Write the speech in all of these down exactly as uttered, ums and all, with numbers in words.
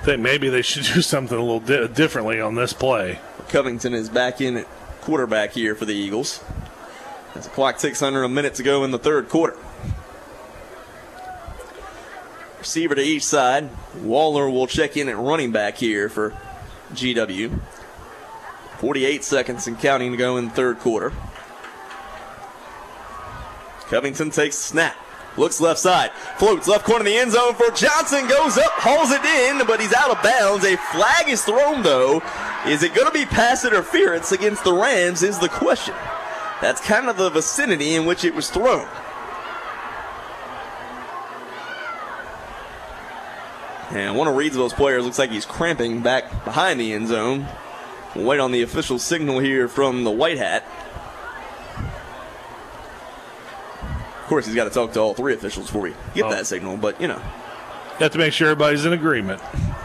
think maybe they should do something a little di- differently on this play. Covington is back in at quarterback here for the Eagles. As the clock ticks under a minute to go in the third quarter. Receiver to each side. Waller will check in at running back here for G W. forty-eight seconds and counting to go in the third quarter. Covington takes the snap. Looks left side. Floats left corner of the end zone for Johnson. Goes up, hauls it in, but he's out of bounds. A flag is thrown, though. Is it going to be pass interference against the Rams is the question. That's kind of the vicinity in which it was thrown. And one of Reidsville's players looks like he's cramping back behind the end zone. We'll wait on the official signal here from the White Hat. Of course, he's got to talk to all three officials before we get oh. that signal, but, you know. You have to make sure everybody's in agreement.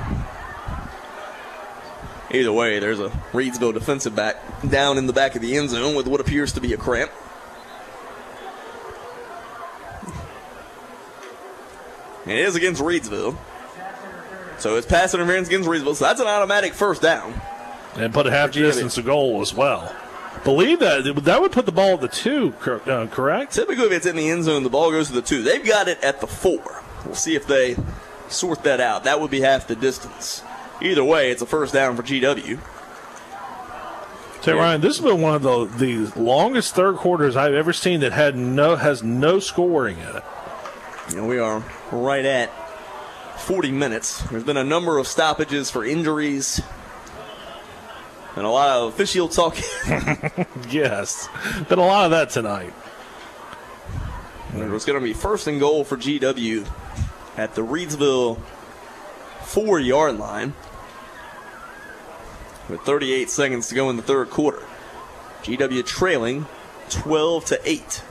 Either way, there's a Reidsville defensive back down in the back of the end zone with what appears to be a cramp. And it is against Reidsville. So it's pass interference against Reidsville, so that's an automatic first down. And put a half distance to goal as well. Believe that. That would put the ball at the two, uh, correct? Typically, if it's in the end zone, the ball goes to the two. They've got it at the four. We'll see if they sort that out. That would be half the distance. Either way, it's a first down for G W. So, Ryan, this has been one of the, the longest third quarters I've ever seen that had no has no scoring in it. You know, we are right at forty minutes. There's been a number of stoppages for injuries. And a lot of official talk. Yes. Been a lot of that tonight. It's going to be first and goal for G W at the Reidsville four-yard line with thirty-eight seconds to go in the third quarter. G W trailing twelve to eight.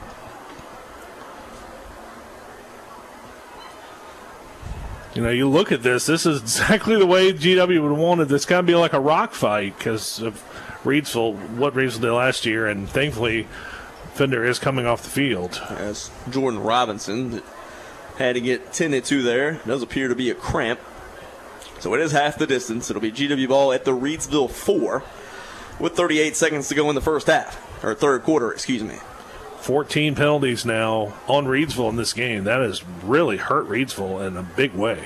You know, you look at this, this is exactly the way G W would have wanted. This got to be like a rock fight because of Reidsville, what Reidsville did last year, and thankfully Fender is coming off the field. As Jordan Robinson had to get tended to there. It does appear to be a cramp. So it is half the distance. It'll be G W ball at the Reidsville four with thirty-eight seconds to go in the first half, or third quarter, excuse me. fourteen penalties now on Reidsville in this game. That has really hurt Reidsville in a big way.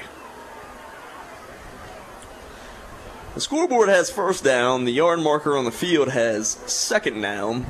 The scoreboard has first down. The yard marker on the field has second down.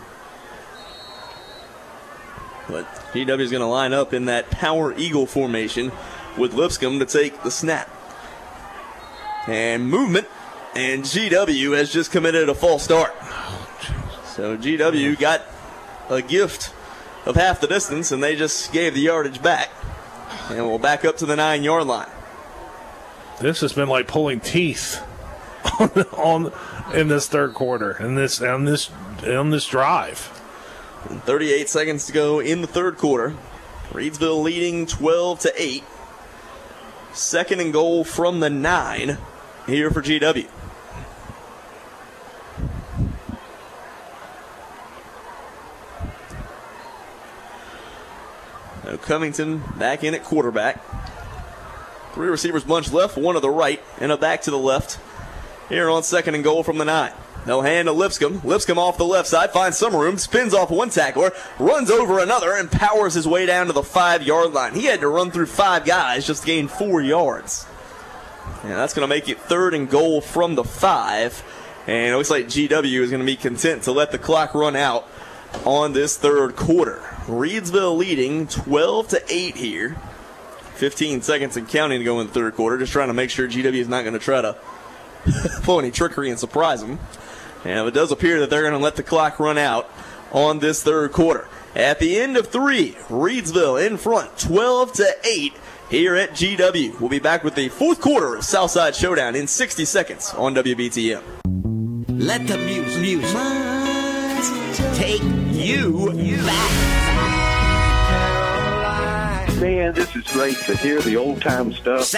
But G W is going to line up in that Power Eagle formation with Lipscomb to take the snap. And movement. And G W has just committed a false start. So G W got a gift of half the distance, and they just gave the yardage back. And we'll back up to the nine-yard line. This has been like pulling teeth on, on in this third quarter, in this on this on this drive. And thirty-eight seconds to go in the third quarter. Reidsville leading twelve to eight. Second and goal from the nine here for G W. Now Covington back in at quarterback. Three receivers bunch left, one to the right, and a back to the left. Here on second and goal from the nine. They'll hand to Lipscomb. Lipscomb off the left side, finds some room, spins off one tackler, runs over another, and powers his way down to the five-yard line. He had to run through five guys just to gain four yards. And that's going to make it third and goal from the five. And it looks like G W is going to be content to let the clock run out on this third quarter. Reidsville leading twelve to eight here. fifteen seconds and counting to go in the third quarter. Just trying to make sure G W is not going to try to pull any trickery and surprise them. And it does appear that they're going to let the clock run out on this third quarter. At the end of three, Reidsville in front, twelve to eight here at G W. We'll be back with the fourth quarter of Southside Showdown in sixty seconds on W B T M. Let the music, music take you back. Man, this is great to hear the old time stuff.